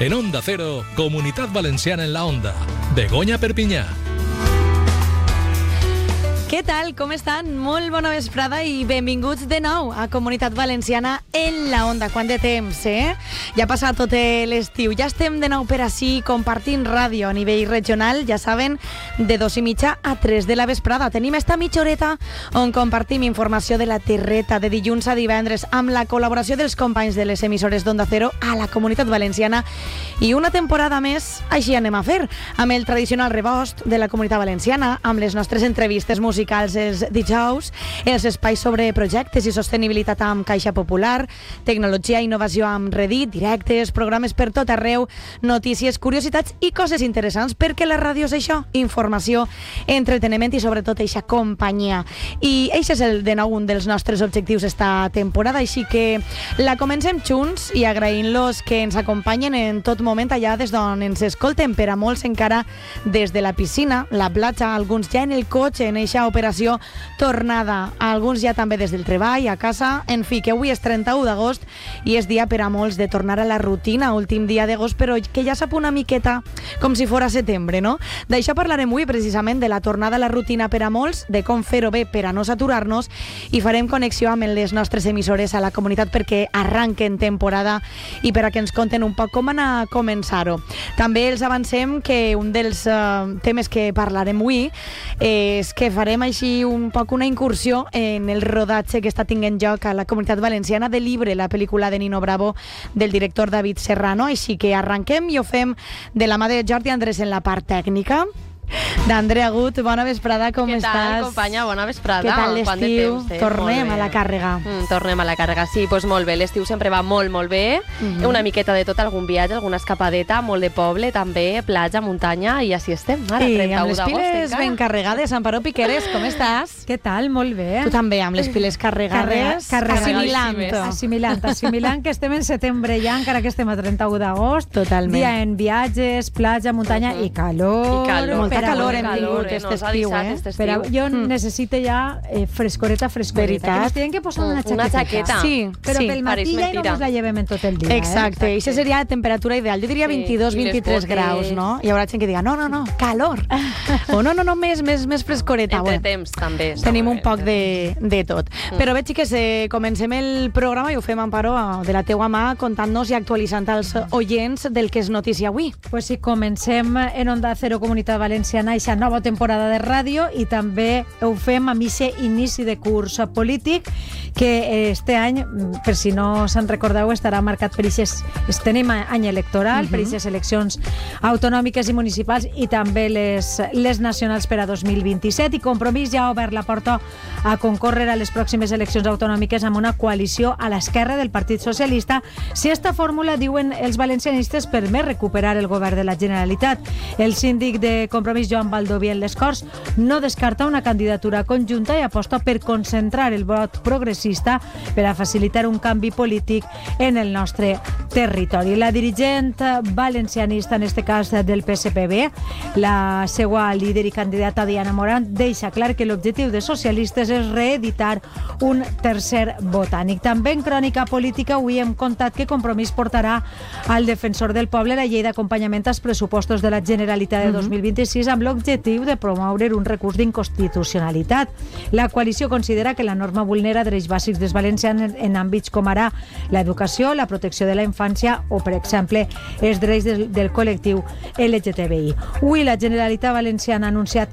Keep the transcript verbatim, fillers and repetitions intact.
En Onda Cero, Comunitat Valenciana en la Onda. Begoña Perpinyà. Què tal? Com estan? Molt bona vesprada i benvinguts de nou a Comunitat Valenciana en la Onda. Quant de temps, eh? Ja ha passat tot l'estiu. Ja estem de nou per ací compartint ràdio a nivell regional, ja saben, de dos i mitja a tres de la vesprada. Tenim esta mitja horeta on compartim informació de la terreta de dilluns a divendres amb la col·laboració dels companys de les emissores d'Onda Cero a la Comunitat Valenciana i una temporada més així anem a fer, amb el tradicional rebost de la Comunitat Valenciana, amb les nostres entrevistes musicals els dijous, els espais sobre projectes i sostenibilitat amb Caixa Popular, tecnologia i innovació amb Reddit, directes, programes per tot arreu, notícies, curiositats i coses interessants, perquè la ràdio és això, informació, entreteniment i sobretot eixa companyia. I això és el, de nou un dels nostres objectius esta temporada, així que la comencem junts i agraint-los que ens acompanyen en tot moment allà des d'on ens escolten, per a molts encara des de la piscina, la platja, alguns ja en el cotxe, en eixa operació tornada, alguns ja també des del treball, a casa, en fi, que avui és trenta-u d'agost i és dia per a molts de tornar a la rutina, últim dia d'agost, però que ja sap una miqueta com si fora setembre, no? D'això parlarem avui precisament, de la tornada a la rutina per a molts, de com fer-ho bé per a no saturar-nos, i farem connexió amb les nostres emissores a la comunitat perquè arranquen temporada i per a que ens conten un poc com anar a començar-ho. També els avancem que un dels uh, temes que parlarem avui és que farem així un poc una incursió en el rodatge que està tinguent lloc a la Comunitat Valenciana de Libre, la pel·lícula de Nino Bravo del director David Serrano, així que arranquem i ho fem de la mà de Jordi Andrés en la part tècnica. D'Andrea Gut, bona vesprada, com Què estàs? Què tal, companya? Bona vesprada. Què tal l'estiu? Temps, eh? Tornem a la càrrega. Mm, tornem a la càrrega, sí, doncs molt bé. L'estiu sempre va molt, molt bé. Mm-hmm. Una miqueta de tot, algun viatge, alguna escapadeta, molt de poble, també, platja, muntanya, i així estem. Ara, I trenta-u amb les d'agost, piles encara. ben carregades. Amparó Piqueres, com estàs? Què tal? Molt bé. Tu també, amb les piles carregades, Carrega- assimilant. Assimilant, assimilant que estem en setembre ja, encara que estem a trenta-u d'agost. Totalment. Dia en viatges, platja, muntanya Mhm. i calor. I calor. Molta Per a- calor hem calor, tingut eh? este Nos ha estiu, avisat eh? este Però estiu. jo Mm. necessito ja eh, frescoreta, frescoreta. Veritat. Que nos tienen que posar una Mm, chaquetita. una chaqueta. Sí, Però sí. pel pareix matí ja no mentira. nos la llevem en tot el dia. Exacte, Eh? i això seria la temperatura ideal. Jo diria Sí, veintidós i les vint-i-tres botes. graus, no? Hi haurà gent que diga, no, no, no, calor. O no, no, no, més, més, més frescoreta. Entre Bueno, temps, també. està tenim molt un bé. poc de, de tot. Mm. Però veig que se, comencem el programa i ho fem, Amparo, de la teua mà, contant-nos i actualitzant als oients del que és notícia avui. Pues sí, comencem en Onda Cero Comunitat Valenciana aquesta nova temporada de ràdio i també ho fem amb aquest inici de curs polític que este any, per si no se'n recordeu, estarà marcat per aquest tenim any electoral, uh -huh. per aquestes eleccions autonòmiques i municipals i també les, les nacionals per a dos mil vint-i-set, i Compromís ja ha obert la porta a concórrer a les pròximes eleccions autonòmiques amb una coalició a l'esquerra del Partit Socialista, si esta fórmula, diuen els valencianistes, permet recuperar el govern de la Generalitat. El síndic de Compromís, Joan Baldoví, en les Corts, no descarta una candidatura conjunta i aposta per concentrar el vot progressista per a facilitar un canvi polític en el nostre territori. La dirigent valencianista, en este cas del P S P B, la seva líder i candidata Diana Morant, deixa clar que l'objectiu de socialistes és reeditar un tercer botànic. També en crònica política avui hem contat que Compromís portarà al defensor del poble la llei d'acompanyament als pressupostos de la Generalitat de dos mil vint-i-sis amb l'objectiu de promoure un recurs d'inconstitucionalitat. La coalició considera que la norma vulnera drets bàsics dels valencians en àmbits com ara l'educació, la protecció de la infància o, per exemple, els drets del, del col·lectiu L G T B I. Avui la Generalitat Valenciana ha anunciat